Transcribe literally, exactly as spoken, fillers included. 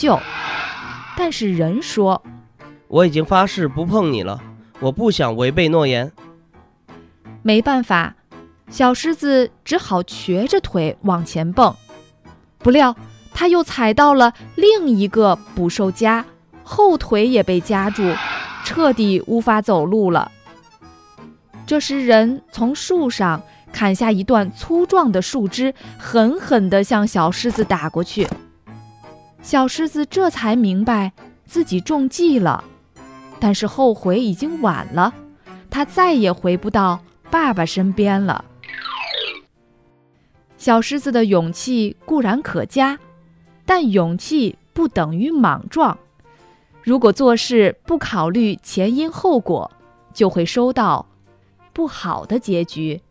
救。但是人说， 我已经发誓不碰你了，我不想违背诺言。 没办法，小狮子只好瘸着腿往前蹦，不料他又踩到了另一个捕兽夹，后腿也被夹住，彻底无法走路了。这时人从树上砍下一段粗壮的树枝，狠狠地向小狮子打过去。小狮子这才明白自己中计了，但是后悔已经晚了，他再也回不到爸爸身边了。小狮子的勇气固然可嘉，但勇气不等于莽撞。如果做事不考虑前因后果，就会收到不好的结局。